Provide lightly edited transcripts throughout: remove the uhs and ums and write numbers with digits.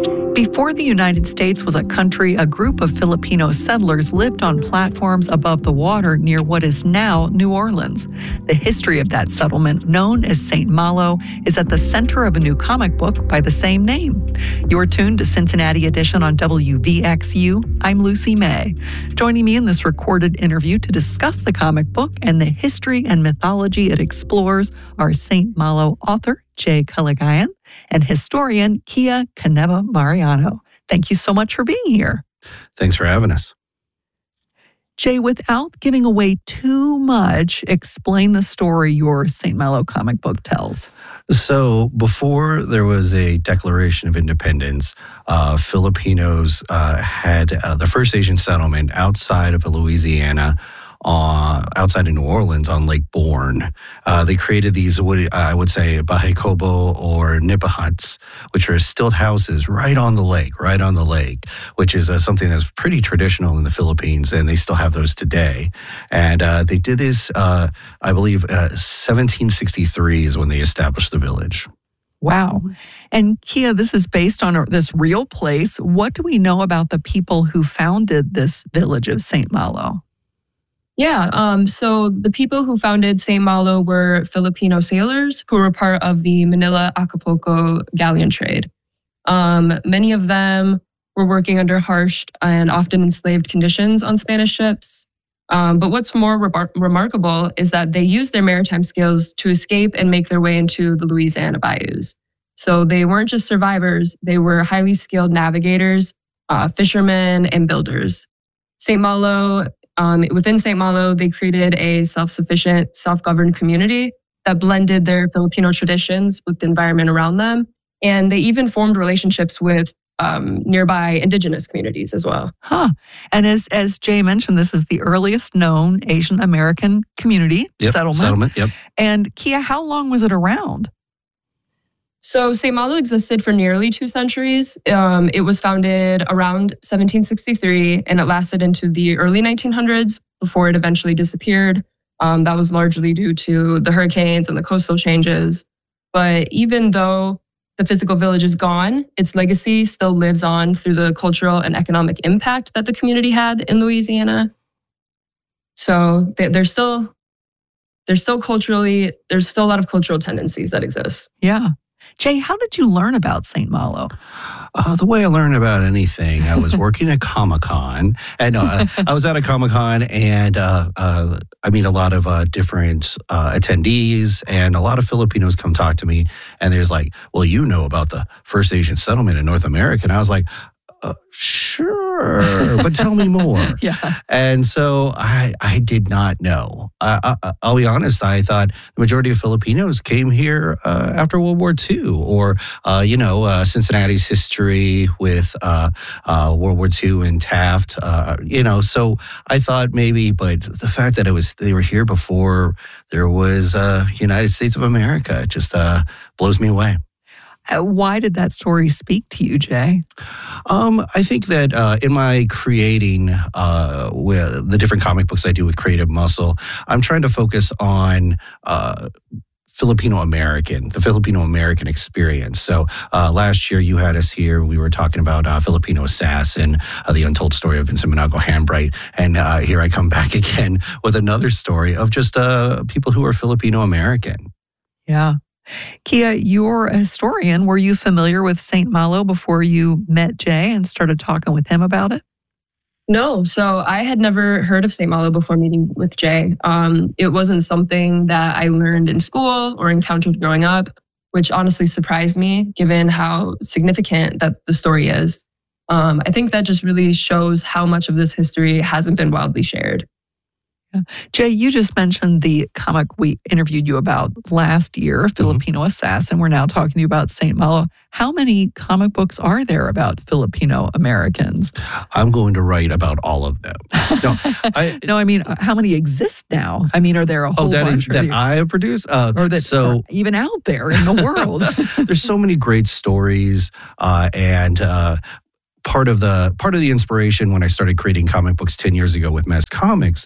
Before the United States was a country, a group of Filipino settlers lived on platforms above the water near what is now New Orleans. The history of that settlement, known as St. Malo, is at the center of a new comic book by the same name. You're tuned to Cincinnati Edition on WVXU. I'm Lucy May. Joining me in this recorded interview to discuss the comic book and the history and mythology it explores are St. Malo author Jay Caligayan and historian Kia Caneva-Mariano. Thank you so much for being here. Thanks for having us. Jay, without giving away too much, explain the story your St. Malo comic book tells. So before there was a Declaration of Independence, Filipinos had the first Asian settlement outside of Louisiana, outside of New Orleans on Lake Bourne. They created these, what I would say, bahay kubo or nipa huts, which are stilt houses right on the lake, which is something that's pretty traditional in the Philippines, and they still have those today. And they did this, I believe, 1763 is when they established the village. Wow. And Kia, this is based on this real place. What do we know about the people who founded this village of St. Malo? Yeah, so the people who founded St. Malo were Filipino sailors who were part of the Manila-Acapulco galleon trade. Many of them were working under harsh and often enslaved conditions on Spanish ships. But what's more remarkable is that they used their maritime skills to escape and make their way into the Louisiana bayous. So they weren't just survivors, they were highly skilled navigators, fishermen, and builders. Within St. Malo, they created a self-sufficient, self-governed community that blended their Filipino traditions with the environment around them. And they even formed relationships with nearby indigenous communities as well. And as Jay mentioned, this is the earliest known Asian American community settlement. Yep. And Kia, how long was it around? So St. Malo existed for nearly 2 centuries. It was founded around 1763, and it lasted into the early 1900s before it eventually disappeared. That was largely due to the hurricanes and the coastal changes. But even though the physical village is gone, its legacy still lives on through the cultural and economic impact that the community had in Louisiana. So there's still a lot of cultural tendencies that exist. Yeah. Jay, how did you learn about St. Malo? The way I learned about anything, I was working at Comic-Con, and I was at a Comic-Con, and I meet a lot of different attendees, and a lot of Filipinos come talk to me, and there's like, well, you know about the first Asian settlement in North America, and I was like, sure, but tell me more. Yeah. And so I did not know. I'll be honest, I thought the majority of Filipinos came here after World War II, or, Cincinnati's history with World War II and Taft, so I thought maybe, but the fact that they were here before there was United States of America just blows me away. Why did that story speak to you, Jay? I think that in my creating with the different comic books I do with Creative Muscle, I'm trying to focus on the Filipino American experience. So last year you had us here, we were talking about Filipino Assassin, the untold story of Vincent Manago Handbright. And here I come back again with another story of just people who are Filipino American. Yeah. Kia, you're a historian. Were you familiar with St. Malo before you met Jay and started talking with him about it? No, so I had never heard of St. Malo before meeting with Jay. It wasn't something that I learned in school or encountered growing up, which honestly surprised me given how significant that the story is. I think that just really shows how much of this history hasn't been widely shared. Yeah. Jay, you just mentioned the comic we interviewed you about last year, Filipino Assassin. We're now talking to you about St. Malo. How many comic books are there about Filipino Americans? I'm going to write about all of them. No, I mean, how many exist now? I mean, are there a whole bunch? That I have produced? Or that are even out there in the world? There's so many great stories, and part of the inspiration when I started creating comic books 10 years ago with Mass Comics,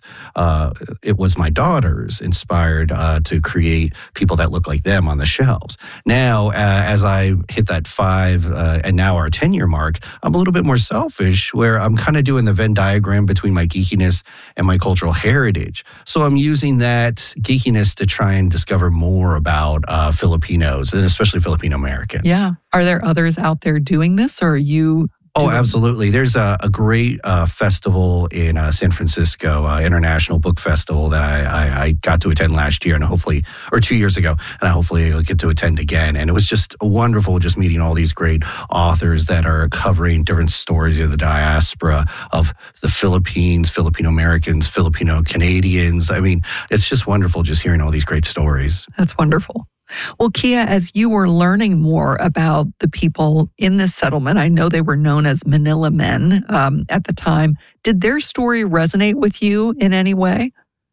it was my daughters inspired to create people that look like them on the shelves. Now, as I hit that 5 and now our 10-year mark, I'm a little bit more selfish, where I'm kind of doing the Venn diagram between my geekiness and my cultural heritage. So I'm using that geekiness to try and discover more about Filipinos, and especially Filipino Americans. Yeah. Are there others out there doing this, or are you? Oh, absolutely. There's a great festival in San Francisco, International Book Festival, that I got to attend last year, and 2 years ago, and hopefully I'll get to attend again. And it was just wonderful just meeting all these great authors that are covering different stories of the diaspora, of the Philippines, Filipino Americans, Filipino Canadians. I mean, it's just wonderful just hearing all these great stories. That's wonderful. Well, Kia, as you were learning more about the people in this settlement, I know they were known as Manila Men at the time. Did their story resonate with you in any way?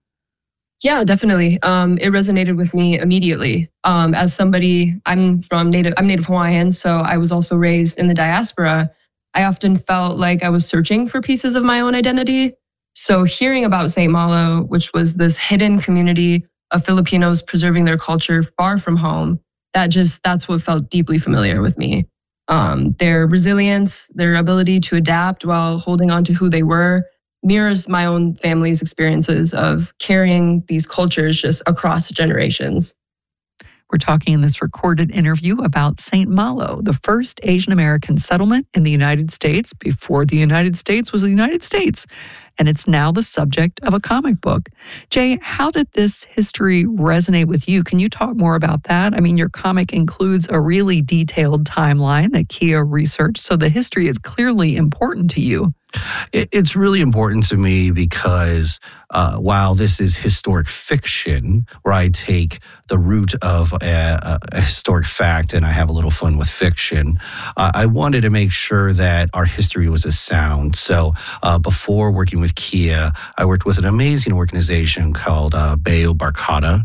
Yeah, definitely. It resonated with me immediately. As somebody, I'm Native Hawaiian, so I was also raised in the diaspora. I often felt like I was searching for pieces of my own identity. So hearing about St. Malo, which was this hidden community of Filipinos preserving their culture far from home, that's what felt deeply familiar with me. Their resilience, their ability to adapt while holding on to who they were, mirrors my own family's experiences of carrying these cultures just across generations. We're talking in this recorded interview about St. Malo, the first Asian American settlement in the United States before the United States was the United States. And it's now the subject of a comic book. Jay, how did this history resonate with you? Can you talk more about that? I mean, your comic includes a really detailed timeline that Kia researched, so the history is clearly important to you. It's really important to me because while this is historic fiction, where I take the root of a historic fact and I have a little fun with fiction, I wanted to make sure that our history was as sound. So before working with Kia, I worked with an amazing organization called Bayo Barkada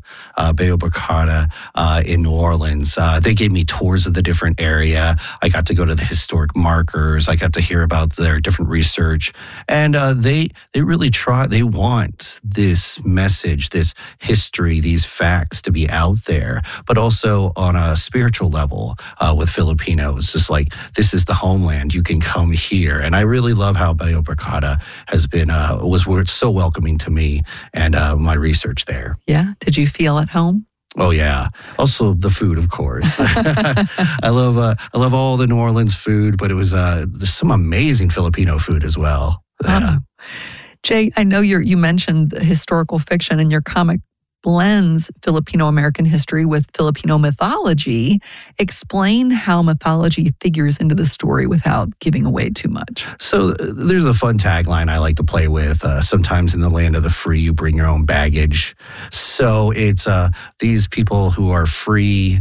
in New Orleans. They gave me tours of the different area. I got to go to the historic markers. I got to hear about their different research. And they really try, they want this message, this history, these facts to be out there, but also on a spiritual level with Filipinos. Just like, this is the homeland, you can come here. And I really love how Bayo Barkada has been, was so welcoming to me and my research there. Yeah. Did you feel at home? Oh yeah. Also the food, of course. I love all the New Orleans food, but it was there's some amazing Filipino food as well. Yeah. Jay, I know you mentioned historical fiction, and your comic blends Filipino American history with Filipino mythology. Explain how mythology figures into the story without giving away too much. So there's a fun tagline I like to play with. Sometimes in the land of the free, you bring your own baggage. So it's these people who are free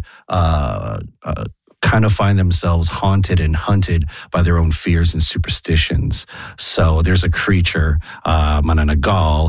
kind of find themselves haunted and hunted by their own fears and superstitions. So there's a creature, Mananagal,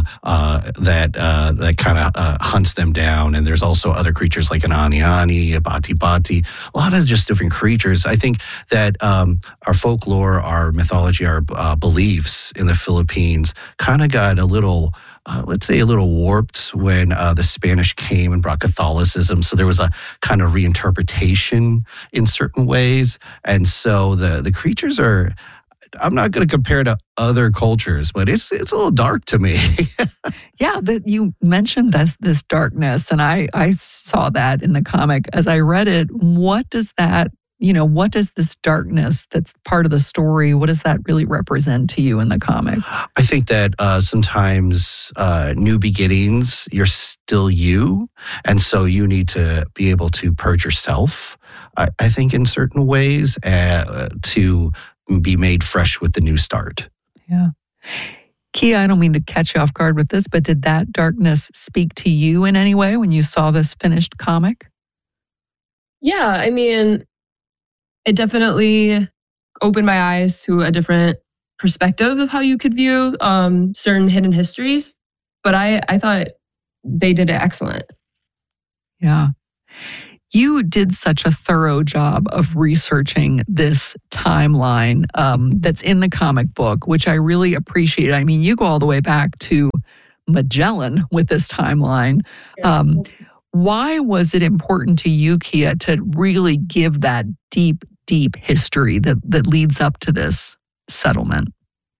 that kind of hunts them down. And there's also other creatures like an Ani-Ani, a Bati-Bati, a lot of just different creatures. I think that our folklore, our mythology, our beliefs in the Philippines kind of got a little... let's say a little warped when the Spanish came and brought Catholicism. So there was a kind of reinterpretation in certain ways. And so the creatures are, I'm not going to compare to other cultures, but it's a little dark to me. Yeah, you mentioned this darkness, and I saw that in the comic. As I read it, what does this darkness that's part of the story, what does that really represent to you in the comic? I think that sometimes new beginnings, you're still you. And so you need to be able to purge yourself, I think, in certain ways to be made fresh with the new start. Yeah. Kia, I don't mean to catch you off guard with this, but did that darkness speak to you in any way when you saw this finished comic? Yeah, I mean, it definitely opened my eyes to a different perspective of how you could view certain hidden histories. But I thought they did it excellent. Yeah. You did such a thorough job of researching this timeline that's in the comic book, which I really appreciate. I mean, you go all the way back to Magellan with this timeline. Why was it important to you, Kia, to really give that deep, deep history that leads up to this settlement?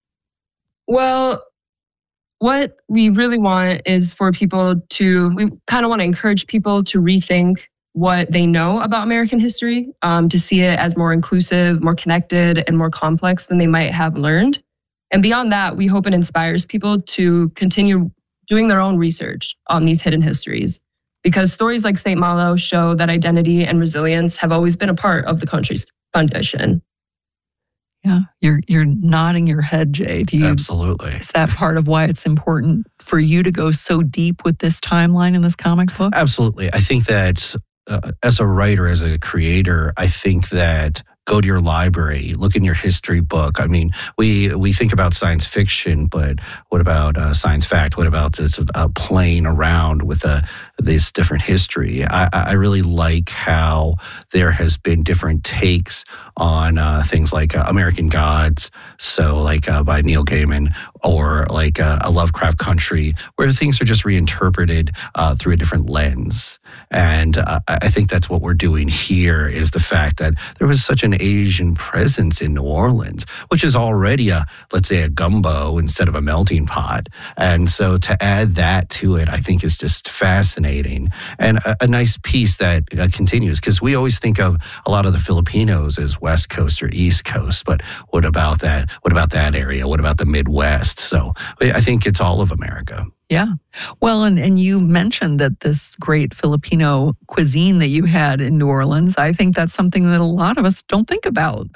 Well, what we really want is for people we kind of want to encourage people to rethink what they know about American history, to see it as more inclusive, more connected, and more complex than they might have learned. And beyond that, we hope it inspires people to continue doing their own research on these hidden histories. Because stories like St. Malo show that identity and resilience have always been a part of the country's foundation. Yeah, you're nodding your head, Jay. Absolutely. Is that part of why it's important for you to go so deep with this timeline in this comic book? Absolutely. I think that as a writer, as a creator, I think that go to your library, look in your history book. I mean, we think about science fiction, but what about science fact? What about this playing around with this different history? I really like how there has been different takes on things like American Gods, so like by Neil Gaiman, or like a Lovecraft Country, where things are just reinterpreted through a different lens. And I think that's what we're doing here, is the fact that there was such an Asian presence in New Orleans, which is already let's say a gumbo instead of a melting pot. And so to add that to it, I think is just fascinating, and a nice piece that continues, because we always think of a lot of the Filipinos as West Coast or East Coast, but what about that? What about that area? What about the Midwest? So I think it's all of America. Yeah. Well, and you mentioned that this great Filipino cuisine that you had in New Orleans, I think that's something that a lot of us don't think about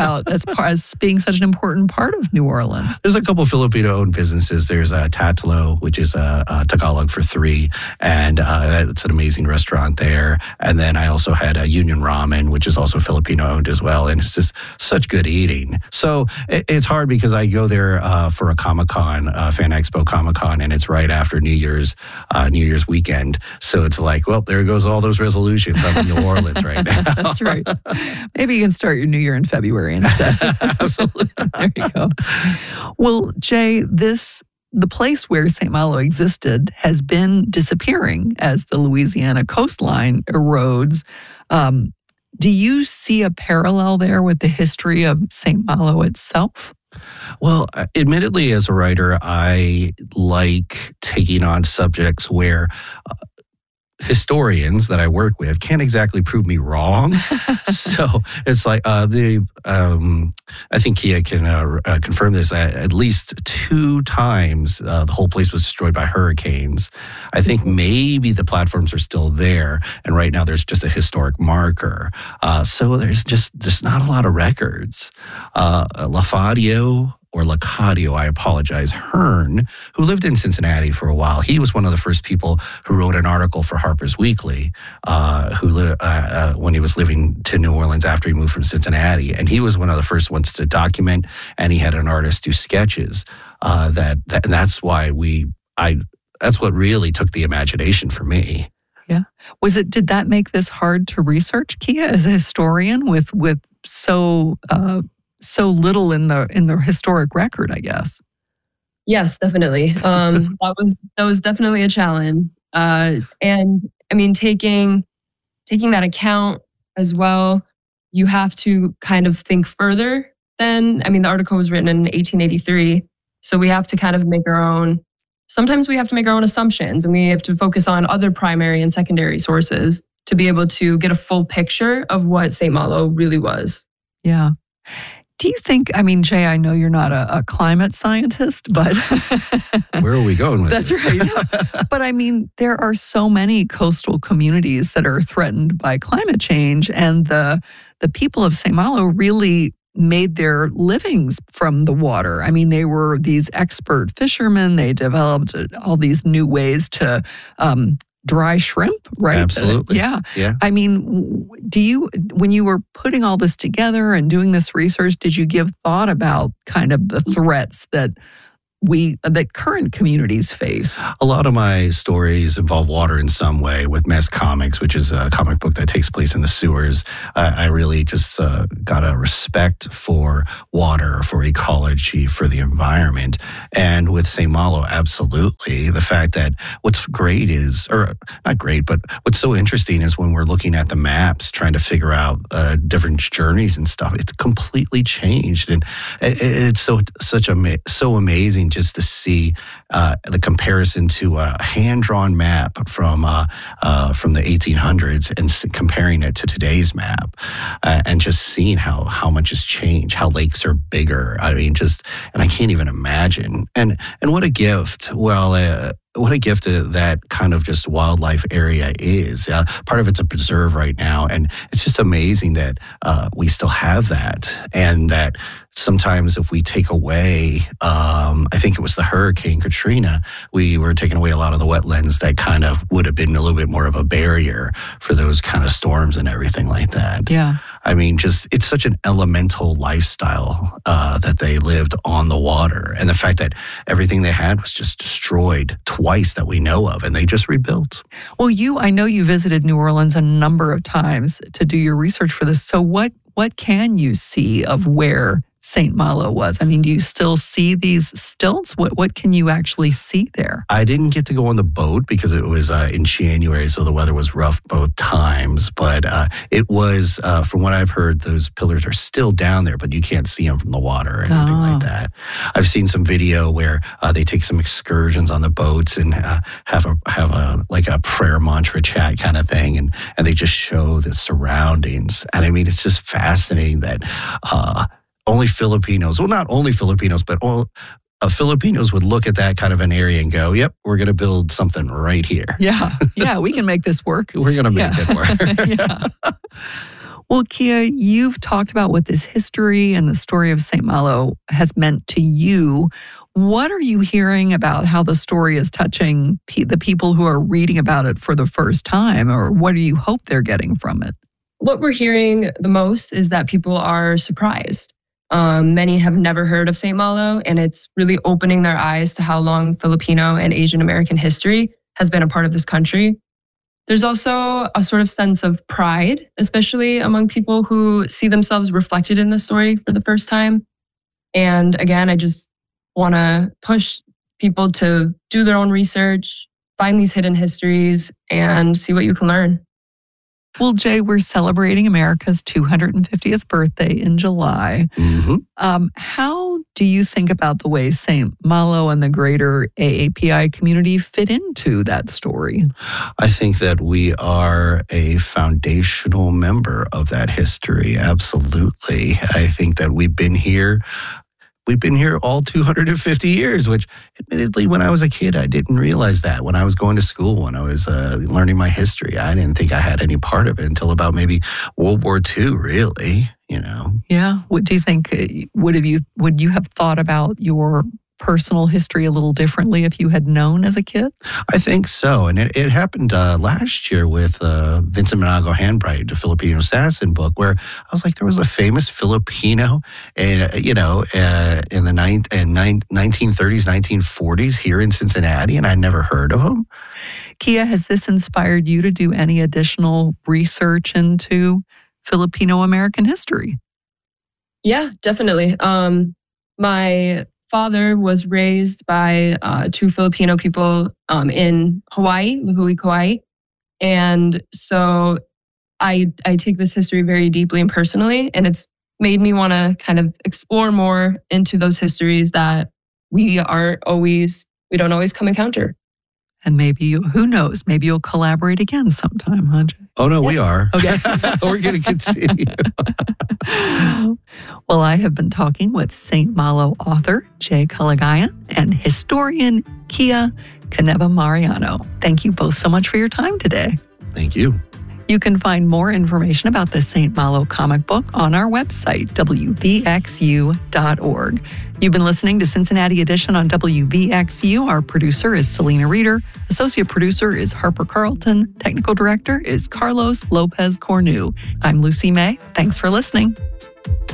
as being such an important part of New Orleans. There's a couple of Filipino-owned businesses. There's Tatlo, which is Tagalog for three, and it's an amazing restaurant there. And then I also had Union Ramen, which is also Filipino-owned as well, and it's just such good eating. So it's hard because I go there for a Comic-Con, Fan Expo Comic-Con, and it's right after New Year's weekend. So it's like, well, there goes all those resolutions. I'm in New Orleans right now. That's right. Maybe you can start your New Year in February instead. Absolutely. There you go. Well, Jay, the place where St. Malo existed has been disappearing as the Louisiana coastline erodes. Do you see a parallel there with the history of St. Malo itself? Well, admittedly, as a writer, I like taking on subjects where historians that I work with can't exactly prove me wrong. So it's like I think Kia can confirm this. At least 2 times, the whole place was destroyed by hurricanes. I think maybe the platforms are still there, and right now there's just a historic marker. So there's just not a lot of records. Lacadio, I apologize, Hearn, who lived in Cincinnati for a while. He was one of the first people who wrote an article for Harper's Weekly, when he was living to New Orleans after he moved from Cincinnati. And he was one of the first ones to document, and he had an artist do sketches. And that's why that's what really took the imagination for me. Yeah. Did that make this hard to research, Kia, as a historian with so little in the historic record, I guess? Yes, definitely. That was definitely a challenge. And I mean, taking that account as well, you have to kind of think further than, I mean, the article was written in 1883. So we have to kind of sometimes we have to make our own assumptions, and we have to focus on other primary and secondary sources to be able to get a full picture of what St. Malo really was. Yeah. Do you think, I mean, Jay, I know you're not a climate scientist, but... Where are we going with this? That's right. Yeah. But I mean, there are so many coastal communities that are threatened by climate change, and the people of St. Malo really made their livings from the water. I mean, they were these expert fishermen. They developed all these new ways to dry shrimp, right? Absolutely. Yeah. I mean, when you were putting all this together and doing this research, did you give thought about kind of the threats that that current communities face? A lot of my stories involve water in some way with Mess Comics, which is a comic book that takes place in the sewers. I really just got a respect for water, for ecology, for the environment. And with St. Malo, absolutely. The fact that what's great is, or not great, but what's so interesting is when we're looking at the maps, trying to figure out different journeys and stuff, it's completely changed. And it's so amazing just to see the comparison to a hand-drawn map from the 1800s and comparing it to today's map, and just seeing how much has changed, how lakes are bigger. I mean, and I can't even imagine. And what a gift. Well, what a gift that kind of just wildlife area is. Part of it's a preserve right now, and it's just amazing that we still have that, and that sometimes if we take away, I think it was the Hurricane Katrina, we were taking away a lot of the wetlands that kind of would have been a little bit more of a barrier for those kind of storms and everything like that. Yeah. I mean, it's such an elemental lifestyle that they lived on the water. And the fact that everything they had was just destroyed twice that we know of, and they just rebuilt. Well, I know you visited New Orleans a number of times to do your research for this. So what can you see of where St. Malo was? I mean, do you still see these stilts? What can you actually see there? I didn't get to go on the boat because it was in January, so the weather was rough both times. But it was, from what I've heard, those pillars are still down there, but you can't see them from the water or anything like that. I've seen some video where they take some excursions on the boats and have a prayer mantra chat kind of thing, and they just show the surroundings. And I mean, it's just fascinating that only Filipinos, well, not only Filipinos, but all Filipinos would look at that kind of an area and go, yep, we're going to build something right here. Yeah, we can make this work. We're going to make it work. Yeah. Well, Kia, you've talked about what this history and the story of St. Malo has meant to you. What are you hearing about how the story is touching the people who are reading about it for the first time, or what do you hope they're getting from it? What we're hearing the most is that people are surprised. Many have never heard of St. Malo, and it's really opening their eyes to how long Filipino and Asian American history has been a part of this country. There's also a sort of sense of pride, especially among people who see themselves reflected in the story for the first time. And again, I just want to push people to do their own research, find these hidden histories, and see what you can learn. Well, Jay, we're celebrating America's 250th birthday in July. Mm-hmm. How do you think about the way St. Malo and the greater AAPI community fit into that story? I think that we are a foundational member of that history. Absolutely. I think that we've been here all 250 years, which admittedly, when I was a kid, I didn't realize that. When I was going to school, when I was learning my history, I didn't think I had any part of it until about maybe World War II, really, you know. Yeah. What do you think, would you have thought about your personal history a little differently if you had known as a kid? I think so. And it happened last year with Vincent Manago Handbright, the Filipino assassin book, where I was like, there was a famous Filipino in the 1930s, 1940s here in Cincinnati, and I never heard of him. Kia, has this inspired you to do any additional research into Filipino American history? Yeah, definitely. My father was raised by two Filipino people in Hawaii, Lihue, Kauai. And so I take this history very deeply and personally, and it's made me want to kind of explore more into those histories that we don't always come encounter. And maybe who knows, maybe you'll collaborate again sometime, huh, Jay? Oh, no, yes. We are. Okay. We're going to continue. Well, I have been talking with St. Malo author Jay Caligayan and historian Kia Caneva-Mariano. Thank you both so much for your time today. Thank you. You can find more information about the St. Malo comic book on our website, wvxu.org. You've been listening to Cincinnati Edition on WVXU. Our producer is Selena Reeder. Associate producer is Harper Carlton. Technical director is Carlos Lopez Cornu. I'm Lucy May. Thanks for listening.